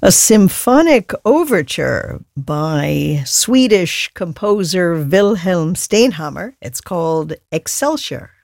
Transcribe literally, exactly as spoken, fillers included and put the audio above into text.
A symphonic overture by Swedish composer Wilhelm Steinhammer. It's called Excelsior.